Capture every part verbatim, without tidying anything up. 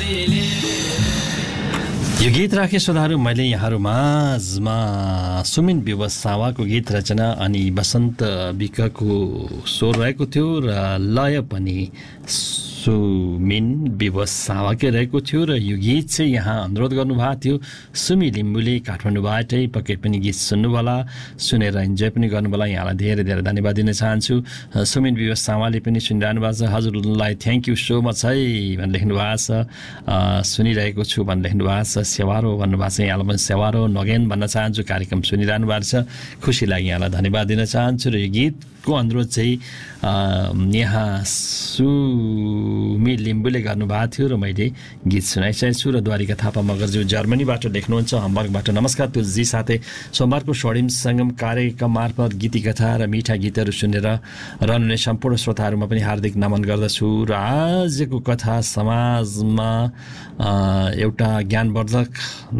यो गीत राखे श्रोताहरू मैले यहाँहरू माझमा सुमिन व्यवसावाको गीत रचना अनि बसन्त विकको स्वर रहेको थियो र लय पनि सुमिन व्यवसावाकै रहेको थियो र यो गीत चाहिँ यहाँ अनुरोध गर्नुभएको थियो सुमी लिम्बुले काठमाडौँबाटै पक्कै पनि गीत सुन्नु होला सुनेर इन्जोय पनि गर्नु होला यहाँलाई धेरै धेरै धन्यवाद दिन चाहन्छु सुमिन व्यवसावाले पनि सुनिरहनु भएको छ हजुरलाई थ्याङ्क यू सो मच है भनेर लेख्नु भएको छ सुनिरहेको छु भनेर लेख्नु भएको छ सेवारो भन्नुभएको छ यहाँलाई पनि सेवारो नगेन भन्न चाहन्छु कार्यक्रम सुनिरहनु भएको छ खुसी लागि यहाँलाई धन्यवाद दिन चाहन्छु र यो गीतको अनुरोध चाहिँ यहाँ सुमी लिम्बुले गर्नुभएको थियो र मैले गीत सुनाइसकेको छु र द्वारिका थापा मगरज्यू जर्मनीबाट लेख्नुहुन्छ हम्बर्गबाट नमस्कार तुलसी साथै सोमबारको स्वर्णिम सङ्गम कार्यक्रम मार्फत गीती कथा र मिठा गीतहरू सुनेर रहनुहुने सम्पूर्ण श्रोताहरूमा पनि हार्दिक नमन गर्दछु र आजको कथा समाजमा एउटा ज्ञानवर्धक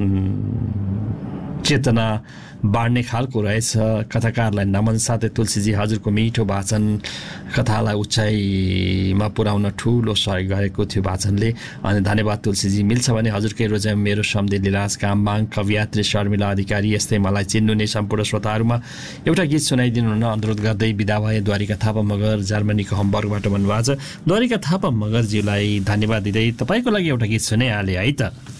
चेतना बाँड्ने खालको रहेछ कथाकारलाई नमन साथै तुलसीजी हजुरको मिठो वाचन कथालाई उचाइमा पुर्याउन ठुलो सहयोग गरेको थियो वाचनले अनि धन्यवाद तुलसीजी मिल्छ भने हजुरकै रोजाइ मेरो सम्धि लीलाज कामबाङ कवियात्री शर्मिला अधिकारी यस्तै मलाई चिन्नुहुने सम्पूर्ण श्रोताहरूमा एउटा गीत सुनाइदिनु हुन अनुरोध गर्दै बिदा भए द्वारिका थापा मगर जर्मनीको हम्बर्गबाट भन्नुभएको छ द्वारिका थापा मगरज्यूलाई धन्यवाद दिँदै तपाईँको लागि एउटा गीत सुनाइहालेँ है त।